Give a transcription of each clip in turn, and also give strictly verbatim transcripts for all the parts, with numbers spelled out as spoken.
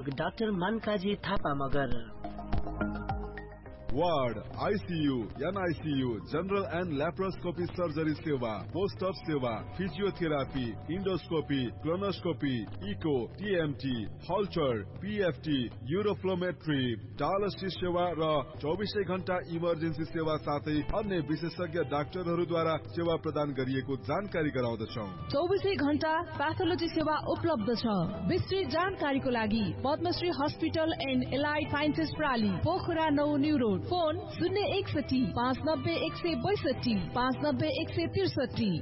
Doctor मानकाजी Thapa Magar. Ward, ICU, NICU, general and laparoscopy surgery सेवा, post up सेवा, physiotherapy, endoscopy, colonoscopy, eco, TMT, हल्चर, PFT, uroflowmetry, dialysis सेवा र चौबिसै घण्टा इमर्जेन्सी सेवा साथै अन्य विशेषज्ञ डाक्टरहरूद्वारा सेवा प्रदान गरिएको जानकारी गराउँदछौ। चौबिसै घण्टा प्याथोलोजी सेवा उपलब्ध छ। विस्तृत जानकारीको लागि Padmashri hospital and allied sciences प्राली, Pokhara नौ न्यू रोड। फोन शून्य एकसठी पाँच नब्बे एक सय बैसठी पाँच नब्बे एक सय त्रिसठी।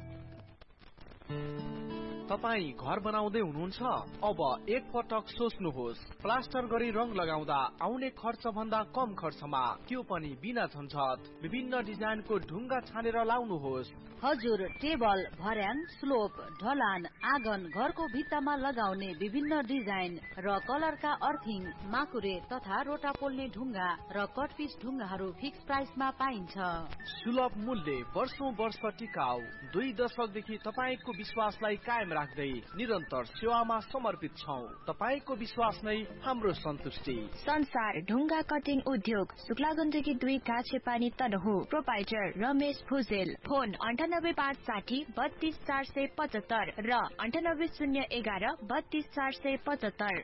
तपाई घर बनाउँदै हुनुहुन्छ? अब एक पटक सोच्नुहोस्, प्लास्टर गरी रङ लगाउँदा आउने खर्च भन्दा कम खर्चमा, त्यो पनि बिना झन्झट। विभिन्न डिजाइनको ढुङ्गा छानेर लाउनुहोस्। हजुर, टेबल, भर्याङ, स्लोप, ढलान, आँगन, घरको भित्तामा लगाउने विभिन्न डिजाइन र कलरका अर्थिङ, माकुरे तथा रोटा पोल्ने ढुङ्गा र कटपिस ढुङ्गाहरू फिक्स प्राइसमा पाइन्छ। सुलभ मूल्य, वर्षौं वर्ष टिकाउ, दुई दशकदेखि तपाईको विश्वासलाई कायम राख्दै निरन्तर सेवामा समर्पित छौं। तपाईको विश्वास नै हाम्रो सन्तुष्टि। संसार ढुङ्गा कटिङ उद्योग, शुक्लागण्डकी दुई काछे पानी तनहु। प्रोपाइटर रमेश भुजेल। फोन अन्ठानब्बे पाँच साठी बत्तीस चार सय पचहत्तर र अन्ठानब्बे शून्य एघार बत्तीस चार सय पचहत्तर।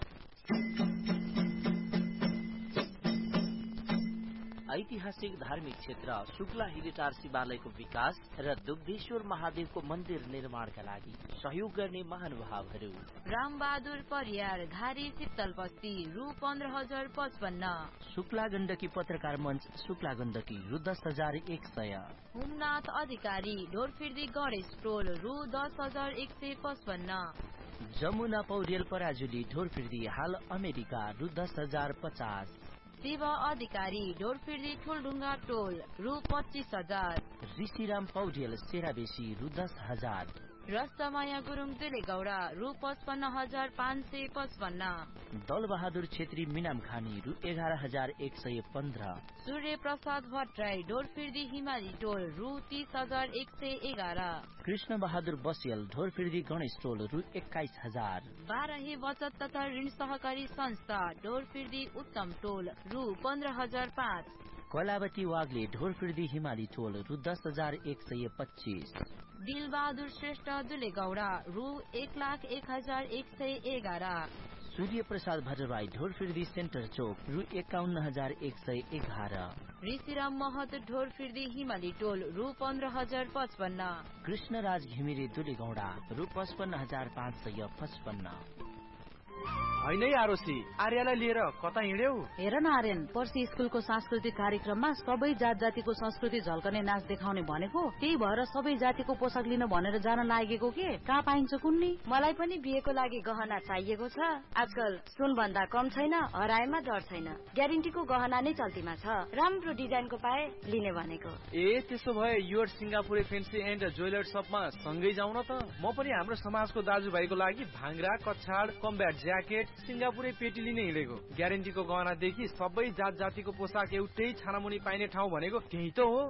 ऐतिहासिक धार्मिक क्षेत्र शुक्ला हिलेटार शिवालयको विकास र दुग्धेश्वर महादेवको मन्दिर निर्माणका लागि सहयोग गर्ने महानुभावहरू रामबहादुर परियार, घारी शीतल बस्ती, रु पन्ध्र हजार पचपन्न। शुक्ला गण्डकी पत्रकार मञ्च, शुक्ला गण्डकी, रु दस हजार एक सय। हुमनाथ अधिकारी, ढोरफिर्दी गणेश टोल, रु दस हजार एक सय पचपन्न। जमुना पौडेल पराजुली, ढोरफिर्दी, हाल अमेरिका, रु दस हजार पचास। शिव अधिकारी, ढोरफिर्दी ठुलढुङ्गा टोल, रु पच्चिस हजार। ऋषिराम पौडेल, सेराबेसी, रु दस हजार। रस्तमाया गुरुङ दुलेगौडा, रु पचपन्न हजार पाँच सय पचपन्न। दल बहादुर छेत्री मिनाम खानी, रु एघार हजार एक सय पन्ध्र। सूर्य प्रसाद भट्टराई, ढोरफिर्दी हिमाली टोल, रु तीस हजार एक सय एघार। कृष्ण बहादुर बसियल, ढोरफिर्दी गणेश टोल, रु एक्काइस हजार। बाह्रही बचत तथा ऋण सहकारी संस्था, ढोरफिर्दी उत्तम टोल, रु पन्ध्र हजार पाँच। कलावती वाग्ले, ढोरफिर्दी हिमाली टोल, रु दस हजार एक सय पच्चीस। दिल बहादुर श्रेष्ठ दुलेगौडा, रु एक लाख एक हजार एक सय एघार। सूर्य प्रसाद भट्टराई, ढोरफिर्दी सेन्टर चौक, रु एकाउन्न हजार एक सय एघार। ऋषिराम महत, ढोरफिर्दी हिमाली टोल, रु पन्ध्र हजार पचपन्न। कृष्णराज घिमिरे दुलेगौडा, रु पचपन्न हजार पाँच सय पचपन्न। होइन आरोसी, आर्यलाई लिएर कता हिँड्यौ? हेर न आर्यन, पर्सि स्कुलको सांस्कृतिक कार्यक्रममा सबै जात जातिको संस्कृति झल्कने नाच देखाउने भनेको, त्यही भएर सबै जातिको पोसाक लिन भनेर जान लागेको के? कहाँ पाइन्छ कुन्नी? मलाई पनि बिहेको लागि गहना चाहिएको छ। आजकल सुन भन्दा कम छैन, हराएमा डर छैन। ग्यारेन्टीको गहना नै चल्तीमा छ। राम्रो डिजाइनको पाए लिने भनेको। ए त्यसो भए युर सिङ्गापुरे फेन्सी एन्ड ज्वेलर शपमा सँगै जाउँ न त। म पनि हाम्रो समाजको दाजुभाइको लागि भाङ्रा, कछाड, कम्ब्याट ज्याकेट, सिङ्गापुरे पेटी लिने हिँडेको। ग्यारेन्टीको गहनादेखि सबै जात जातिको पोसाक एउटै छानामुनि पाइने ठाउँ भनेको त्यही त हो।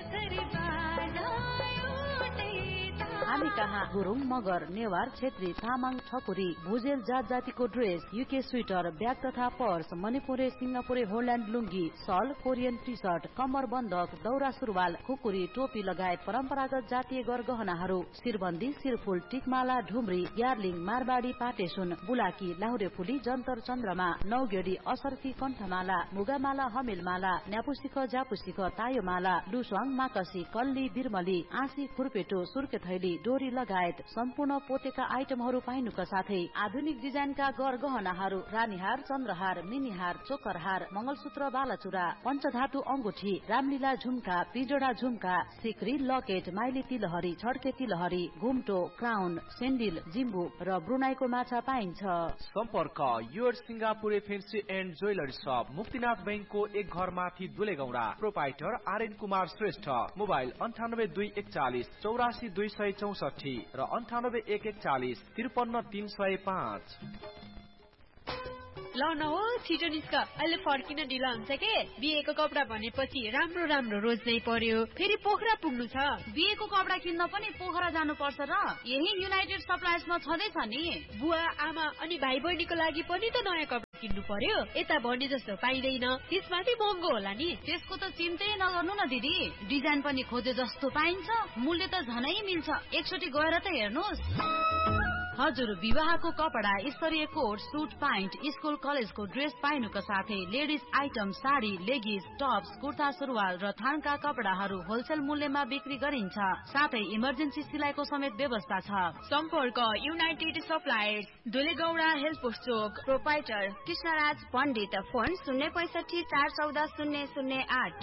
हामी कहाँ गुरुङ, मगर, नेवार, छेत्री, तामाङ, ठकुरी, भुजेल जात जातिको ड्रेस, युके स्वेटर, ब्याग तथा पर्स, मणिपुरे, सिङ्गापुरे, होल्यान्ड लुङ्गी, सल, कोरियन टी सर्ट, कम्मर बन्दक, दौरा सुरुवाल, खुकुरी, टोपी लगायत परम्परागत जातीय गरगहनाहरू, शिरबन्दी, शिरफुल, टिकमाला, ढुम्री, ग्यार्लिङ, मारबाडी, पाटेसुन, बुलाकी, लाहुरे फुली, जन्तर चन्द्रमा, नौगेडी, असर्फी, कण्ठमाला, मुगामाला, हमेलमाला, न्यापुसिख, जापुसिख, तायोमाला, लुस्वाङ, माकसी, कल्ली, बिरमली, आँसी, खुर्पेटो, सुर्के थैली, डोरी लगायत सम्पूर्ण पोतेका आइटमहरू पाइनुका साथै आधुनिक डिजाइनका गरगहनाहरू, रानीहार, चन्द्रहार, मिनीहार, चोकरहार, मंगलसूत्र, बालाचुरा, पञ्चधातु अंगुठी, रामलीला झुम्का, पिजोडा झुम्का, सिक्री, लकेट, माइली तिलहरी, छड्के तिलहरी, घुम्टो, क्राउन, सेन्डिल, जिम्बु र ब्रुनाईको माछा पाइन्छ। सम्पर्क युर सिङ्गापुरे फेन्सी एन्ड ज्वेलरी शप, मुक्तिनाथ बैंकको एक घर माथि दुलेगौडा। प्रोपाइटर आर्यन कुमार श्रेष्ठ। मोबाइल अन्ठानब्बे दुई एकचालिस चौरासी दुई सय चौसठी र अन्ठानब्बे एक एकचालिस त्रिपन्न तीन सय पाँच। ल न हो छिटो निस्क, अहिले फर्किन ढिला हुन्छ के। बिहेको कपडा भनेपछि राम्रो राम्रो रोज्नै पर्यो, फेरि पोखरा पुग्नु छ। बिहेको कपडा किन्न पनि पोखरा जानु पर्छ र? यही युनाइटेड सप्लायर्समा छँदैछ नि। बुवा, आमा अनि भाइ बहिनीको लागि पनि त नयाँ कपडा किन्नु पर्यो यता भने जस्तो पाइदैन त्यसमाथि महँगो होला नि त्यसको त चिन्तै नगर्नु न दिदी डिजाइन पनि खोजे जस्तो पाइन्छ मूल्य त झनै मिल्छ एकचोटि गएर त हेर्नुहोस् हजुर विवाहको कपडा स्तरीय कोट सुट प्यान्ट स्कुल कलेजको ड्रेस पाइनुको साथै ladies item sari लेगिज Tops kurta सुरुवाल र थानका कपडाहरू होलसेल मूल्यमा बिक्री गरिन्छ साथै इमर्जेन्सी सिलाइको समेत व्यवस्था छ सम्पर्क युनाइटेड सप्लायर्स दुलेगौडा हेल्थ पोस्ट चोक प्रोपाइटर कृष्णराज पण्डित फोन शून्य पैसठी चार चौध शून्य शून्य आठ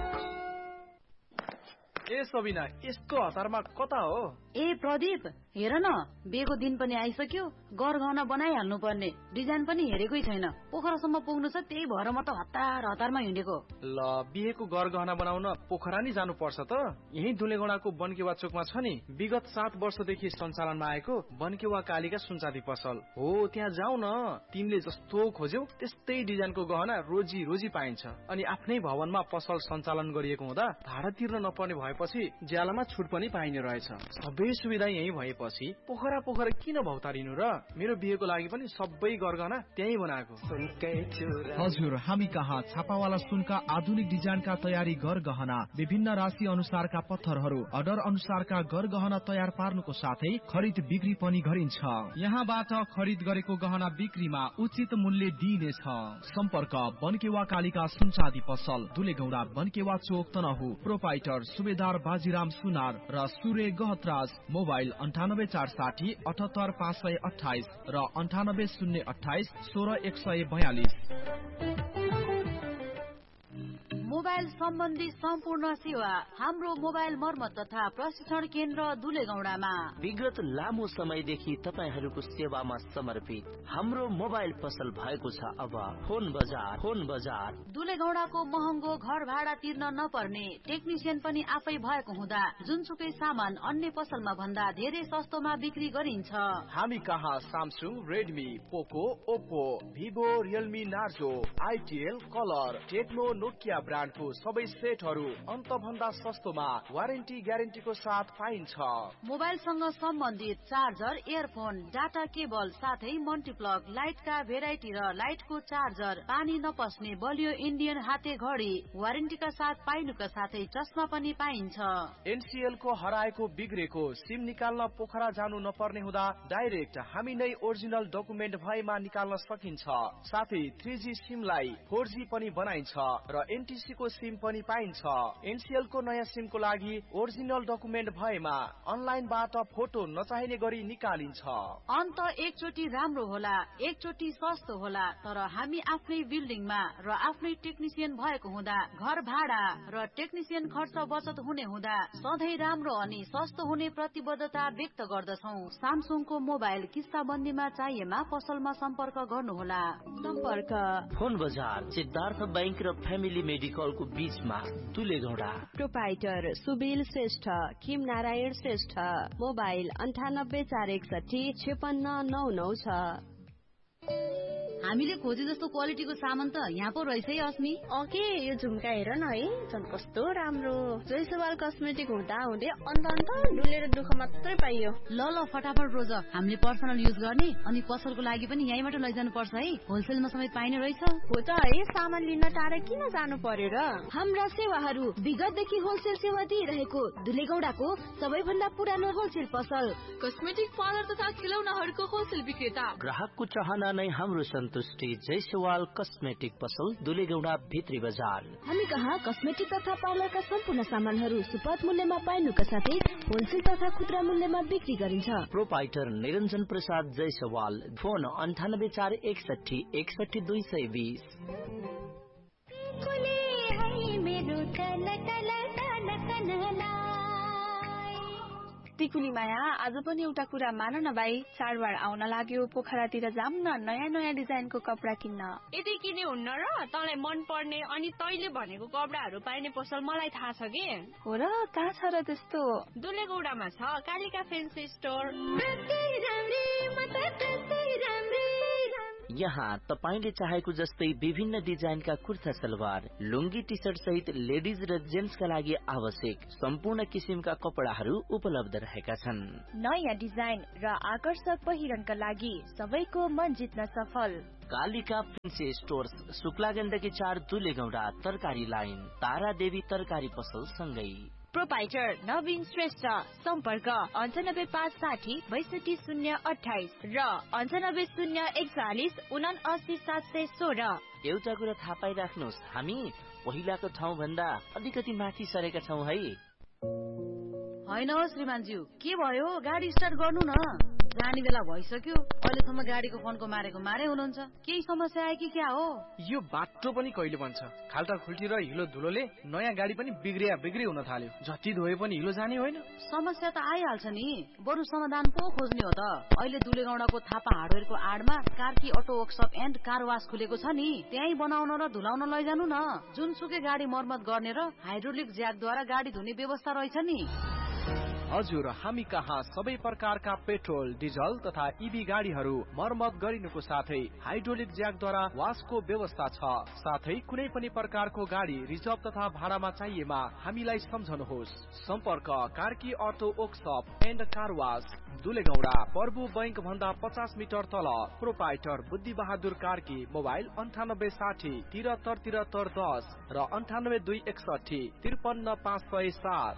ए सबिना यस्तो हतारमा कता हो ए प्रदीप हेर न बिहेको दिन पनि आइसक्यो गरगहना बनाइहाल्नु पर्ने डिजाइन पनि हेरेकै छैन पोखरासम्म पुग्नु छ त्यही भएर म त हतार हतारमा हिँडेको ल बिहेको गरगहना बनाउन पोखरा नि जानु पर्छ त यही दुलेगौडाको बनकेवा चोकमा छ नि विगत सात वर्षदेखि सञ्चालनमा आएको बनकेवा कालीका सुनचाँदी पसल हो त्यहाँ जाऊ न तिमीले जस्तो खोज्यौ त्यस्तै डिजाइनको गहना रोजी रोजी पाइन्छ अनि आफ्नै भवनमा पसल सञ्चालन गरिएको हुँदा भाडा तिर्न नपर्ने भएपछि ज्यालामा छुट पनि पाइने रहेछ सबै सुविधा यही भएपछि पोखरा पोखरा किन भौतारिनु र मेरो बिहेको लागि पनि सबै गरगहना त्यही बनाएको हजुर हामी कहाँ छापावाला सुनका आधुनिक डिजाइनका तयारी गरगहना विभिन्न राशि अनुसारका पत्थरहरू अर्डर अनुसारका गरगहना तयार पार्नुको साथै खरिद बिक्री पनि गरिन्छ यहाँबाट खरिद गरेको गहना बिक्रीमा उचित मूल्य दिइनेछ सम्पर्क बनकेवा कालीका सुनचाँदी पसल दुलेगौडा बनकेवा चोक तनहु प्रोपाइटर सुबेदार बाजीराम सुनार र सूर्य गहतराज मोबाइल अन्ठानब्बे चार साठी अठहत्तर पाँच सय अठाइस र अन्ठानब्बे शून्य अठाइस सोह्र एक सय बयालिस मोबाइल सम्बन्धी सम्पूर्ण सेवा हाम्रो मोबाइल मर्मत तथा प्रशिक्षण केन्द्र दुलेगौडामा विगत लामो समयदेखि तपाईहरूको सेवामा समर्पित हाम्रो मोबाइल पसल भएको छ अब फोन बजार फोन बजार दुलेगौडाको महँगो घर भाडा तिर्न नपर्ने टेक्निसियन पनि आफै भएको हुँदा जुनसुकै सामान अन्य पसलमा भन्दा धेरै सस्तोमा बिक्री गरिन्छ हामी कहाँ सामसुङ रेडमी पोको Oppo Vivo Realme Narzo आइटिएल colour Tecno Nokia ब्रान्डको सबै सेटहरू अन्त भन्दा सस्तोमा वारेन्टी ग्यारेन्टीको साथ पाइन्छ मोबाइलसँग सम्बन्धित चार्जर इयरफोन डाटा केबल साथै मल्टिप्लग लाइटका भेराइटी र लाइटको चार्जर पानी नपस्ने बलियो इन्डियन हाते घडी वारेन्टीका साथ पाइनुका साथै चस्मा पनि पाइन्छ एनसीएल को हराएको बिग्रेको सिम निकाल्न पोखरा जानु नपर्ने हुँदा डाइरेक्ट हामी नै ओरिजिनल डकुमेन्ट भएमा निकाल्न सकिन्छ साथै थ्री जी सिमलाई फोर जी पनि बनाइन्छ र एनटीसी को सिम पनि पाइन्छ एनसीएल को नयाँ सिमको लागि ओरिजिनल डकुमेन्ट भएमा अनलाइनबाट फोटो नचाहिने गरी निकालिन्छ अन्त एकचोटि राम्रो होला एकचोटि सस्तो होला तर हामी आफ्नै बिल्डिङमा र आफ्नै टेक्निसियन भएको हुँदा घर भाडा र टेक्निसियन खर्च बचत हुने हुँदा सधैँ राम्रो अनि सस्तो हुने प्रतिबद्धता व्यक्त गर्दछौं सामसुङको मोबाइल किस्ताबन्दीमा चाहिएमा पसलमा सम्पर्क गर्नुहोला सम्पर्क फोन बजार सिद्धार्थ बैंक र फ्यामिली मेडिकल को बीचमा दुलेगौडा प्रोपाइटर सुबिल श्रेष्ठ किम नारायण श्रेष्ठ मोबाइल अन्ठानब्बे चार एकसठी छेपन्न नौ नौ छ हामीले खोजे जस्तो क्वालिटीको सामान त यहाँ पो रहेछ है अस्मी ओके यो झुम्का हेर न है झन् कस्तो राम्रो जयसवाल कस्मेटिक हुँदा हुँदै अन्त अन्त डुलेर दुःख मात्रै पाइयो ल ल फटाफट रोज हामीले पर्सनल युज गर्ने अनि पसलको लागि पनि यहीँबाट लैजानु पर्छ है होलसेलमा समेत पाइने रहेछ हो त है सामान लिन टाढा किन जानु पर्यो र हाम्रा सेवाहरू विगतदेखि होलसेल सेवा दिइरहेको दुलेगौडाको सबैभन्दा पुरानो होलसेल पसल कस्मेटिक पार्लर तथा खेलौनाहरूको होलसेल विक्रेता ग्राहकको चाहना नै हाम्रो सन्तुष्टि जयसवाल कस्मेटिक पसल दुलेगौडा भित्री बजार हामी कहाँ कस्मेटिक तथा पार्लरका सम्पूर्ण सामानहरू सुपथ मूल्यमा पाइनुका साथै होलसेल तथा खुद्रा मूल्यमा बिक्री गरिन्छ प्रोपाइटर निरञ्जन प्रसाद जयसवाल फोन अन्ठानब्बे चार एकसठी एकसठी दुई सय बीस टिकुली माया आज पनि एउटा कुरा मान न भाइ चाडबाड आउन लाग्यो पोखरातिर जाम न नयाँ नयाँ डिजाइनको कपडा किन्न यदि किने हुन्न र तँलाई मन पर्ने अनि तैले भनेको कपडाहरू पाइने पसल मलाई थाहा छ के हो र कहाँ छ र त्यस्तो दुलेगौडामा छ कालिका फेन्सी स्टोर यहाँ तपाईले चाहेको जस्तै विभिन्न डिजाइनका कुर्ता सलवार, लुङ्गी, टी सर्ट सहित लेडिज र जेन्ट्सका लागि आवश्यक सम्पूर्ण किसिमका कपडाहरू उपलब्ध रहेका छन्। नयाँ डिजाइन र आकर्षक पहिरनका लागि सबैको मन जित्न सफल कालिका फैन्सी स्टोर्स, शुक्ला गण्डकी चार, दुलेगौडा, तरकारी लाइन, तारा देवी तरकारी पसल सँगै प्रोपाइटर नवीन श्रेष्ठ। सम्पर्क अन्ठानब्बे पाँच साठी बैसठी शून्य अठाइस र अन्ठानब्बे शून्य एकचालिस उना अस्सी सात सय सोह्र। एउटा कुरा थाहा पाइराख्नुहोस्, हामी पहिलाको ठाउँ भन्दा अलिकति माथि सरेका छौँ है। होइन हो श्रीमानज्यू, के भयो? गाडी स्टार्ट गर्नु न। जाने बेला भइसक्यो, अहिलेसम्म गाडीको फोनको मारेको मारे हुनुहुन्छ। केही समस्या आयो कि क्या हो? यो बाटो पनि कहिले बन्छ? खाल्टा खुल्टी र हिलो धुलोले नयाँ गाडी पनि बिग्रिया बिग्री हुन थाल्यो। जति धोए पनि हिलो जाने होइन। समस्या त आइहाल्छ नि, बरु समाधान पो खोज्ने हो त। अहिले दुलेगौडाको Thapa हार्डवेयरको आडमा Karki auto workshop and car वास खुलेको छ नि, त्यही बनाउन र धुलाउन लैजानु न। जुनसुकै गाडी मर्मत गर्ने र हाइड्रोलिक ज्याकद्वारा गाडी धुने व्यवस्था रहेछ नि। हजुर, हामी कहाँ सबै प्रकारका पेट्रोल, डिजल तथा इभी गाडीहरू मर्मत गरिनुको साथै हाइड्रोलिक ज्याकद्वारा वासको व्यवस्था छ। साथै कुनै पनि प्रकारको गाडी रिजर्भ तथा भाडामा चाहिएमा हामीलाई सम्झनुहोस्। सम्पर्क Karki auto workshop and car वास, दुलेगौडा, प्रभु बैंक भन्दा पचास मिटर तल। प्रोपाइटर बुद्धि बहादुर कार्की। मोबाइल अन्ठानब्बे साठी तिहत्तर तिहत्तर दस र अन्ठानब्बे दुई एकसठी त्रिपन्न पाँच सय सात।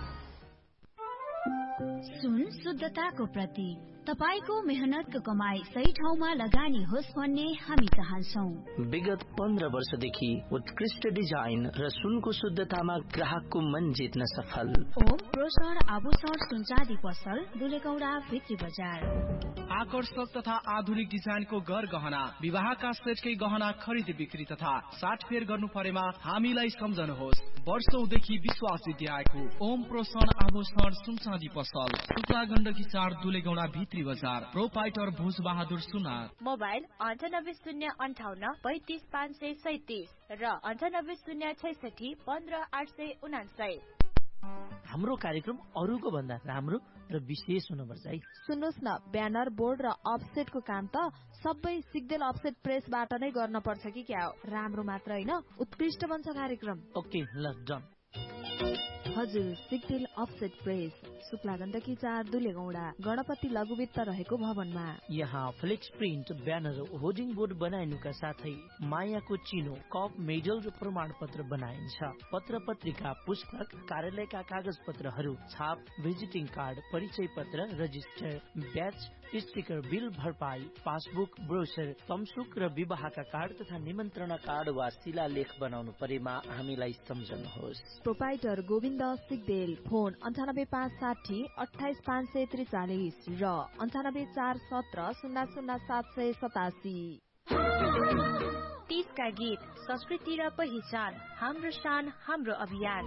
सुन शुद्धताको प्रतीक, तपाईको मेहनतको कमाई सही ठाउँमा लगानी होस् भन्ने हामी चाहन्छौँ। विगत पन्ध्र वर्षदेखि उत्कृष्ट डिजाइन र सुनको शुद्धतामा ग्राहकको मन जित्न सफल। ओम प्रोसर आभूषण सुनचाँदी पसल, दुलेगौडा, भित्री बजार। आकर्षक तथा आधुनिक डिजाइनको घर गहना, विवाहका सेटकै गहना खरिद बिक्री तथा साटफेर गर्नु परेमा हामीलाई सम्झनुहोस्। वर्षौंदेखि विश्वास जित्याएको ओम प्रोसन आभूषण सुनचाँदी पसल, शुक्ला गण्डकी चार, दुलेगौडा, भित्री बजार। प्रोपाइटर भुज बहादुर सुनार। मोबाइल अन्ठानब्बे शून्य अन्ठाउन्न पैंतिस पाँच सय सैतिस र अन्ठानब्बे शून्य छैसठी पन्ध्र आठ सय उनासय। हाम्रो कार्यक्रम अरूको भन्दा राम्रो र विशेष हुनुपर्छ है। सुन्नुहोस् न, ब्यानर, बोर्ड र अफसेटको काम त सबै सिग्देल अफसेट प्रेसबाट नै गर्न पर्छ कि क्या हो? राम्रो मात्र होइन, उत्कृष्ट बन्छ कार्यक्रम। ओके, ल डन। हजुर, सिग्देल अफसेट प्रेस, शुक्ला गण्डकी चार, दुलेगौडा, गणपति लघुवित्त रहेको भवनमा। यहाँ flex print, banner, hoarding board बनाइनुका साथै मायाको चिनो, कप, मेडल र प्रमाण पत्र बनाइन्छ। पत्र पत्रिका, पुस्तक, कार्यालयका कागज पत्रहरू, छाप, भिजिटिङ कार्ड, परिचय पत्र, रजिस्टर, ब्याच, स्टिकर, बिल भरपाई, पासबुक, ब्रोसर, तमसुक र विवाहका कार्ड तथा निमन्त्रणा कार्ड वा शिलालेख बनाउनु परेमा हामीलाई सम्झनुहोस्। प्रोपाइटर गोविन्द सिग्देल। फोन अन्ठानब्बे पाँच साठी अठाइस पाँच सय त्रिचालिस र अन्ठानब्बे चार सत्र शून्य शून्य सात सय सतासी। तीसका गीत, संस्कृति र पहिचान, हाम्रो शान हाम्रो अभियान।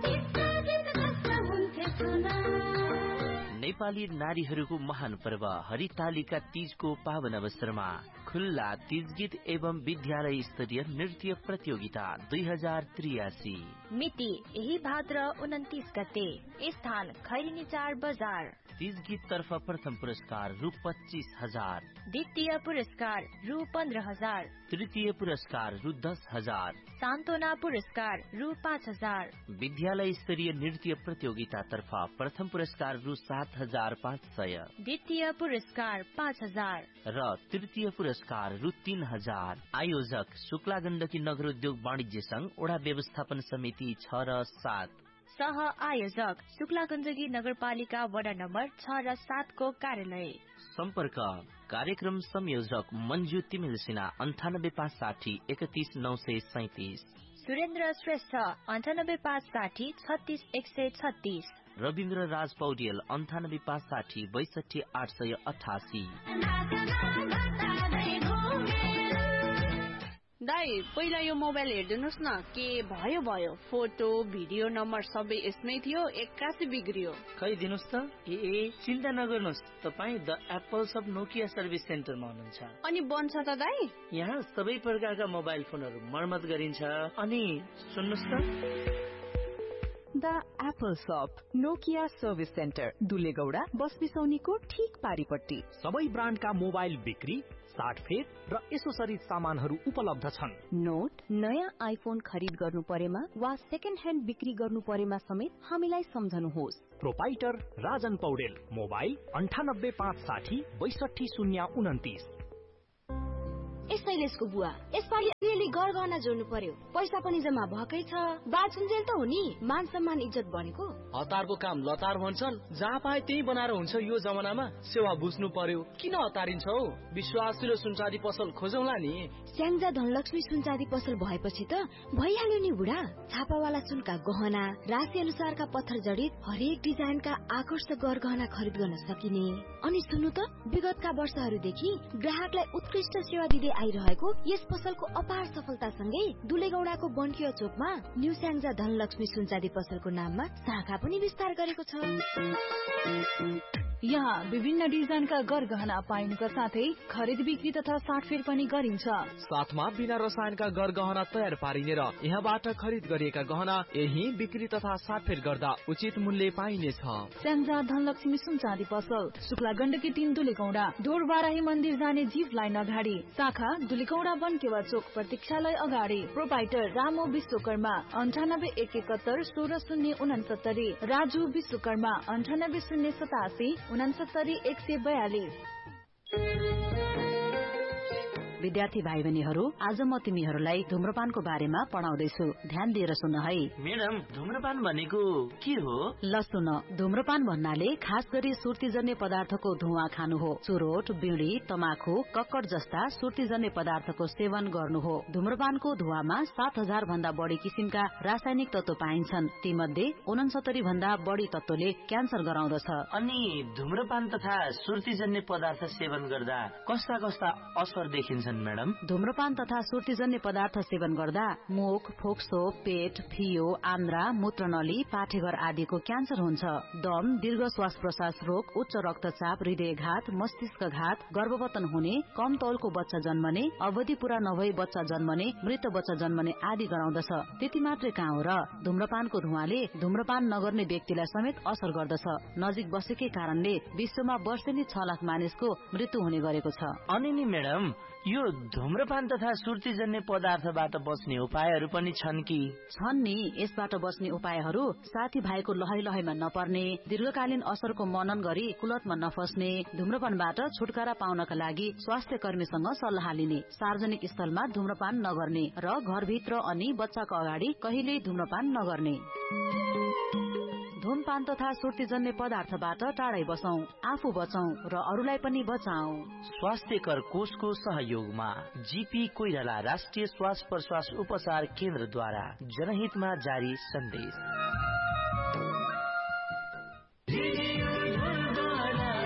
नेपाली नारीहरूको महान पर्व हरितालिका तीजको पावन अवसरमा खुल्ला तीज गीत एवं विद्यालय स्तरीय नृत्य प्रतियोगिता दुई हजार त्रियासी। मिति यही भाद्र उन्तिस गते। स्थान खैरिनी चार बजार। तीज गीत तर्फ प्रथम पुरस्कार रु पच्चीस हजार, द्वितीय पुरस्कार रु पन्ध्र हजार, तृतीय पुरस्कार रु दस हजार, सान्त्वना पुरस्कार रु पाँच हजार। विद्यालय स्तरीय नृत्य प्रतियोगिता तर्फ प्रथम पुरस्कार रु सात हजार पाँच सय, द्वितीय पुरस्कार पाँच हजार र तृतीय पुरस्कार रु तीन हजार। आयोजक शुक्ला गण्डकी नगर उद्योग वाणिज्य संघ, वडा व्यवस्थापन समिति छ र सात। सह आयोजक शुक्ला गण्डकी नगरपालिका वडा नम्बर छ र सात को कार्यालय। सम्पर्क कार्यक्रम संयोजक मन्जु तिमिल सिन्हा अन्ठानब्बे पाँच साठी एकतीस नौ सय सैतिस, सुरेन्द्र श्रेष्ठ अन्ठानब्बे पाँच साठी छत्तीस एक सय छत्तीस, रविन्द्र राज पौडेल अन्ठानब्बे पाँच साठी बैसठी आठ सय अठासी। दाइ, पहिला यो मोबाइल हेरिदिनुहोस् न, के भयो भयो फोटो भिडियो नम्बर सबै यसमै थियो, एक्कासी बिग्रियो। खै दिनुहोस् त। ए ए चिन्ता नगर्नुहोस्, तपाईँ the Apple sub Nokia service सेन्टरमा हुनुहुन्छ। अनि बन्छ त दाइ? यहाँ सबै प्रकारका मोबाइल फोनहरू मर्मत गरिन्छ। अनि सुन्नुहोस् त, द एप्पल शप नोकिया सर्भिस सेन्टर दुलेगौडा बस बिसौनीको ठीक पारिपट्टि। सबै ब्रान्डका मोबाइल बिक्री, साटफेर र एसोसरिज सामानहरू उपलब्ध छन्। नोट नयाँ आइफोन खरिद गर्नु परेमा वा सेकेन्ड ह्यान्ड बिक्री गर्नु परेमा समेत हामीलाई सम्झनुहोस्। प्रोपाइटर राजन पौडेल, मोबाइल अन्ठानब्बे पाँच साठी बैसठी शून्य उन्तिस। शैलेशको बुवा यसपालि अलि गरगहना जोड्नु पर्यो, पैसा पनि जम्मा भएकै छ, बालसुन्जेल त हो नि, मान सम्मान इज्जत बनेको। हतारको काम लतार भन्छन्, जहाँ पाए त्यही बनाएर हुन्छ। यो जमानामा सेवा बुझ्नु पर्यो, किन हतारिन्छौ? विश्वासिलो सुनचाँदी पसल खोजौला नि। स्याङ्जा धनलक्ष्मी सुनचाँदी पसल भएपछि त भइहाल्यो नि बुढा। छापावाला सुनका गहना, राशि अनुसारका पत्थर जडित हरेक डिजाइनका आकर्षक गरगहना खरिद गर्न सकिने। अनि सुन्नु त, विगतका वर्षहरूदेखि ग्राहकलाई उत्कृष्ट सेवा दिँदै आइरहेको यस पसलको अपार सफलतासँगै दुलेगौडाको बन्किया चोकमा न्यू स्याङ्जा धनलक्ष्मी सुनचाँदी पसलको नाममा शाखा पनि विस्तार गरेको छ। यहाँ विभिन्न डिजाइनका गरगहना पाइनुका साथै खरिद बिक्री तथा साटफेर पनि गरिन्छ। साथमा बिना रसायनका गरगहना तयार पारिने र यहाँबाट खरिद गरिएका गहना यही बिक्री तथा साटफेर गर्दा उचित मूल्य पाइनेछ। स्याङ्जा धनलक्ष्मी सुनचाँदी पसल शुक्ला गण्डकी तीन दुलेगौडा, डोरबाराही मन्दिर जाने जीप लाइन अगाडि, शाखा दुलेगौडा बनकेवा चोक प्रतीक्षालय अगाडि। प्रोपाइटर रामो विश्वकर्मा अन्ठानब्बे एक एकहत्तर सोह्र शून्य उनसत्तरी, राजु विश्वकर्मा अन्ठानब्बे शून्य सतासी उनसत्तरी एक सय बयालिस। विद्यार्थी भाइ बहिनीहरू, आज म तिमीहरूलाई धूम्रपानको बारेमा पढाउँदैछु, ध्यान दिएर सुन है। मैडम, धूम्रपान भनेको के हो? ल सुन, धूम्रपान भन्नाले खास गरी सुर्तीजन्य पदार्थको धुवा खानु हो। चुरोट, बीड़ी, तमाखु, कक्कड जस्ता सुर्तीजन्य पदार्थको सेवन गर्नु हो। धूम्रपानको धुवामा सात हजार भन्दा बढी किसिमका रासायनिक तत्व पाइन्छन्। ती मध्ये उनसत्तरी भन्दा बढी तत्वले क्यान्सर गराउँदछ। अनि धूम्रपान तथा सुर्तीजन्य पदार्थ सेवन गर्दा कस्ता कस्ता असर देखिन्छ मैडम? धूम्रपान तथा सुर्तीजन्य पदार्थ सेवन गर्दा मुख, फोक्सो, पेट, फियो, आन्द्रा, मूत्रनली, पाठेघर आदिको क्यान्सर हुन्छ। दम, दीर्घ श्वास प्रश्वास रोग, उच्च रक्तचाप, हृदयघात, मस्तिष्कघात, गर्भपतन हुने, कम तौलको बच्चा जन्मने, अवधि पूरा नभई बच्चा जन्मने, मृत बच्चा जन्मने आदि गराउँदछ। त्यति मात्रै कहाँ हो र, धूम्रपानको धुवाले धूम्रपान नगर्ने व्यक्तिलाई समेत असर गर्दछ। नजिक बसेकै कारणले विश्वमा वर्षेनी छ लाख मानिसको मृत्यु हुने गरेको छ। अनि नि मैडम, यो धूम्रपान तथा सुर्तीजन्य पदार्थबाट बच्ने उपायहरू पनि छन् कि? छन् नि। यसबाट बच्ने उपायहरू साथी भाइको लहै लहैमा नपर्ने, दीर्घकालीन असरको मनन गरी कुलतमा नफस्ने, धूम्रपानबाट छुटकारा पाउनका लागि स्वास्थ्य कर्मीसँग सल्लाह लिने, सार्वजनिक स्थलमा धूम्रपान नगर्ने र घरभित्र अनि बच्चाको अगाडि कहिल्यै धूम्रपान नगर्ने। धूमपान तथा सुर्तीजन्य पदार्थबाट टाढै बसौं, आफू बचौं र अरूलाई पनि बचाऊ। स्वास्थ्यकर कोषको सहयोगमा जीपी कोइराला राष्ट्रिय श्वास प्रश्वास उपचार केन्द्रद्वारा जनहितमा जारी सन्देश।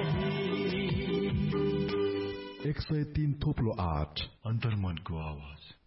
एक सय तीन थोप्लो आठ अन्तर्मनको आवाज।